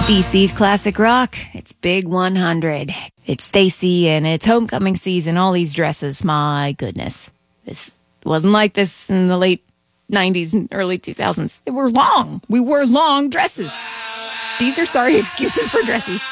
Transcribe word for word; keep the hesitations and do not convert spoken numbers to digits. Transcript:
D C's classic rock. It's Big one hundred. It's Stacy and it's homecoming season. All these dresses. My goodness. This wasn't like this in the late nineties and early two thousands. They were long. We wore long dresses. These are sorry excuses for dresses.